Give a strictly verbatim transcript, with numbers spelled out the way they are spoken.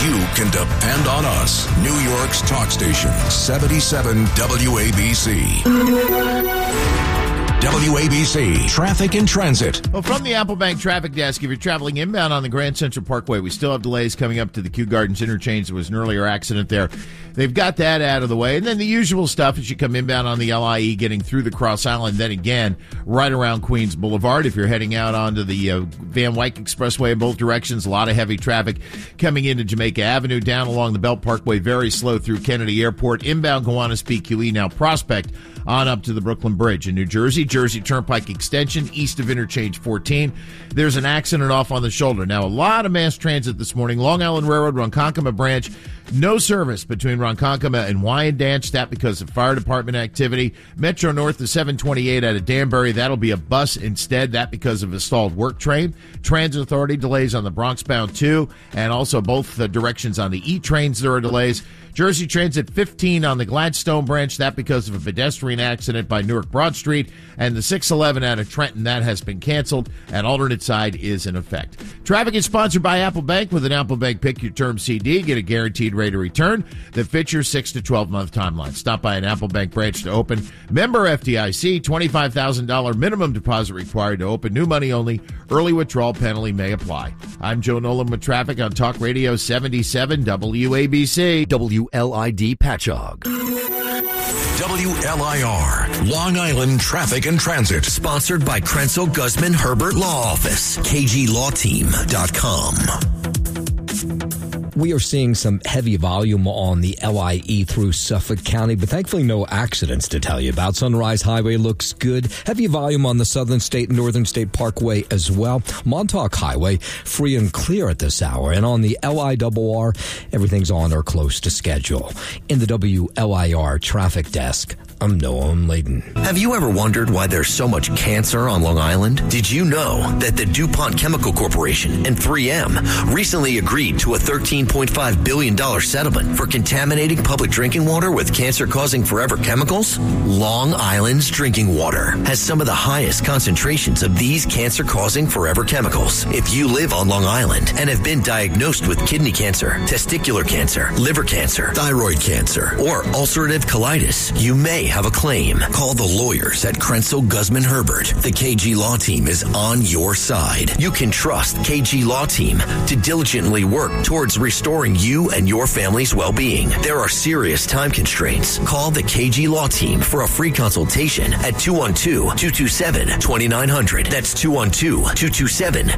you can depend on us. New York's talk station, seventy-seven W A B C. W A B C, Traffic and Transit. Well, from the Apple Bank Traffic Desk, if you're traveling inbound on the Grand Central Parkway, we still have delays coming up to the Kew Gardens interchange. There was an earlier accident there. They've got that out of the way. And then the usual stuff as you come inbound on the L I E, getting through the Cross Island, then again, right around Queens Boulevard. If you're heading out onto the uh, Van Wyck Expressway in both directions, a lot of heavy traffic coming into Jamaica Avenue, down along the Belt Parkway, very slow through Kennedy Airport, inbound Gowanus P Q E, now Prospect, on up to the Brooklyn Bridge. In New Jersey, Jersey Turnpike Extension, east of Interchange fourteen. There's an accident off on the shoulder. Now, a lot of mass transit this morning. Long Island Railroad, Ronkonkoma branch, no service between Ronkonkoma and Wyandanch. That because of fire department activity. Metro North, the seven twenty-eight out of Danbury. That'll be a bus instead. That because of a stalled work train. Transit Authority delays on the Bronx bound two, and also both the directions on the E trains there are delays. Jersey Transit fifteen on the Gladstone branch. That because of a pedestrian accident by Newark Broad Street. And the six eleven out of Trenton, that has been canceled. And alternate side is in effect. Traffic is sponsored by Apple Bank. With an Apple Bank Pick Your Term C D, get a guaranteed rate of return that fits your six to twelve month timeline. Stop by an Apple Bank branch to open. Member F D I C, twenty-five thousand dollars minimum deposit required to open. New money only. Early withdrawal penalty may apply. I'm Joe Nolan with traffic on Talk Radio seventy-seven W A B C. W L I D Patchogue. W L I R, Long Island Traffic and Transit. Sponsored by Krenzel Guzman Herbert Law Office. K G law team dot com. We are seeing some heavy volume on the L I E through Suffolk County, but thankfully no accidents to tell you about. Sunrise Highway looks good. Heavy volume on the Southern State and Northern State Parkway as well. Montauk Highway, free and clear at this hour. And on the L I R R, everything's on or close to schedule. In the W L I R Traffic Desk, I'm Noam Layden. Have you ever wondered why there's so much cancer on Long Island? Did you know that the DuPont Chemical Corporation and three M recently agreed to a thirteen point five billion dollars settlement for contaminating public drinking water with cancer-causing forever chemicals? Long Island's drinking water has some of the highest concentrations of these cancer-causing forever chemicals. If you live on Long Island and have been diagnosed with kidney cancer, testicular cancer, liver cancer, thyroid cancer, or ulcerative colitis, you may have a claim. Call the lawyers at Krenzel Guzman Herbert. The K G Law Team is on your side. You can trust K G Law Team to diligently work towards restoring you and your family's well-being. There are serious time constraints. Call the K G Law Team for a free consultation at two one two, two two seven, two nine zero zero. That's two one two, two two seven,